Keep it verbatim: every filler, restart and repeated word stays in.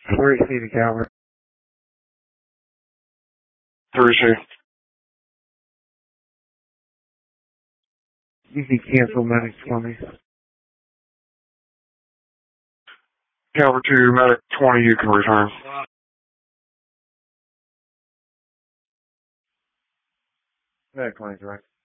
Where is he, Calvert? three C. You can cancel medic for me. Calvert two, medic twenty, you can return. Medic twenty, right?